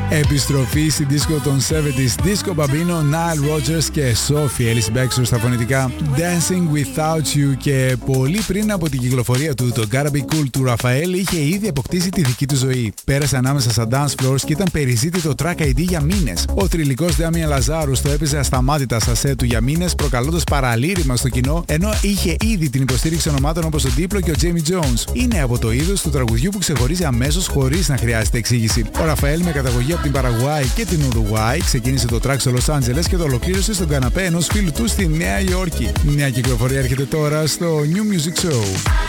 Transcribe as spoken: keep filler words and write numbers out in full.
Επιστροφή στην δίσκο των εβδομήντα, Disco Bambino, Nile Rodgers και Sophie Ellis Bextor στα φωνητικά Dancing Without You. Και πολύ πριν από την κυκλοφορία του, το Gotta Be Cool του Ραφαέλ είχε ήδη αποκτήσει τη δική του ζωή. Πέρασε ανάμεσα στα dance floors και ήταν περιζήτητο track άι ντι για μήνες. Ο θρυλικός Damian Lazarus το έπαιζε ασταμάτητα στα σετ του για μήνες, προκαλώντας παραλήρημα στο κοινό, ενώ είχε ήδη την υποστήριξη ονομάτων όπως ο Diplo και ο Jamie Jones. Είναι από το είδος του τραγουδιού που ξεχωρίζει αμέσως χωρίς να χρειάζεται εξήγηση. Ο Ραφαέλ, με καταγωγή από την Παραγουάη και την Ουρουάη, ξεκίνησε το track στο Los Angeles και το ολοκλήρωσε στον καναπέ ενός φίλου του στη Νέα Υόρκη. Μια κυκλοφορία έρχεται τώρα στο New Music Show.